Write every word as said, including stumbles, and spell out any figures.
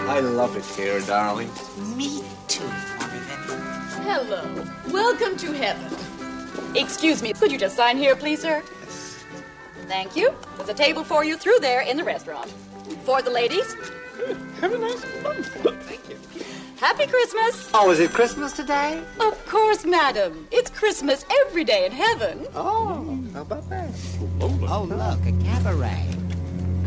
I love it here, darling. Me too, Morgan. Hello. Welcome to heaven. Excuse me, could you just sign here, please, sir? Yes. Thank you. There's a table for you through there in the restaurant. For the ladies. Have a nice one. Thank you. Happy Christmas. Oh, is it Christmas today? Of course, madam. It's Christmas every day in heaven. Oh, how about that? Oh, Oh, look, a cabaret.